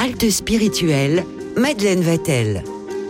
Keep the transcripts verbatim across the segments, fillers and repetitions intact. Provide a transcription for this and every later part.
Halte spirituelle, Madeleine Vatel.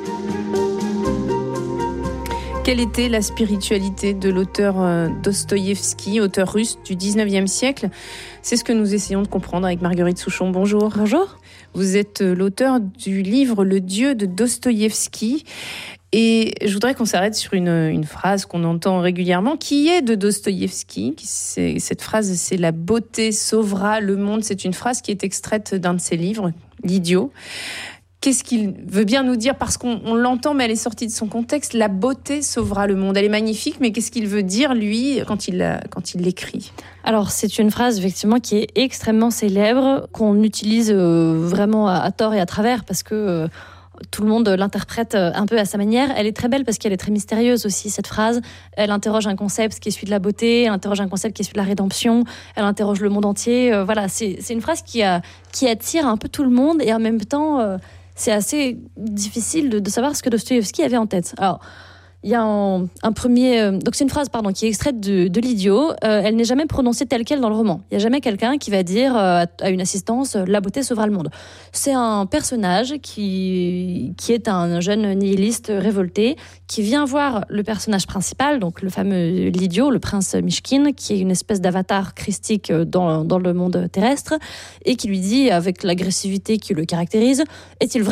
Quelle était la spiritualité de l'auteur Dostoïevski, auteur russe du dix-neuvième siècle ? C'est ce que nous essayons de comprendre avec Marguerite Souchon. Bonjour. Bonjour. Vous êtes l'auteur du livre Le Dieu de Dostoïevski. Et je voudrais qu'on s'arrête sur une, une phrase qu'on entend régulièrement, qui est de Dostoïevski. C'est, cette phrase, c'est « La beauté sauvera le monde ». C'est une phrase qui est extraite d'un de ses livres, L'Idiot. Qu'est-ce qu'il veut bien nous dire ? Parce qu'on on l'entend, mais elle est sortie de son contexte. La beauté sauvera le monde. Elle est magnifique, mais qu'est-ce qu'il veut dire, lui, quand il, quand il l'écrit ? Alors, c'est une phrase, effectivement, qui est extrêmement célèbre, qu'on utilise euh, vraiment à, à tort et à travers, parce que euh, tout le monde l'interprète un peu à sa manière. Elle est très belle parce qu'elle est très mystérieuse aussi, cette phrase. Elle interroge un concept qui est celui de la beauté, elle interroge un concept qui est celui de la rédemption, elle interroge le monde entier. Euh, voilà, c'est, c'est une phrase qui, a, qui attire un peu tout le monde, et en même temps... Euh, c'est assez difficile de, de savoir ce que Dostoïevski avait en tête. Alors, il y a un, un premier... Euh, donc, c'est une phrase, pardon, qui est extraite de, de l'Idiot. Euh, elle n'est jamais prononcée telle quelle dans le roman. Il n'y a jamais quelqu'un qui va dire euh, à une assistance « La beauté sauvera le monde ». C'est un personnage qui, qui est un jeune nihiliste révolté, qui vient voir le personnage principal, donc le fameux l'Idiot, le prince Mishkin, qui est une espèce d'avatar christique dans, dans le monde terrestre, et qui lui dit, avec l'agressivité qui le caractérise, « Est-il